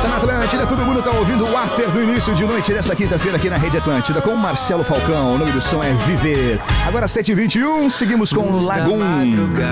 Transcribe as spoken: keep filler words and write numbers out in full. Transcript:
volta na Atlântida, todo mundo tá ouvindo o After do início de noite desta quinta-feira aqui na Rede Atlântida com Marcelo Falcão. O nome do som é Viver. Agora sete e vinte e um, seguimos com Lagoon.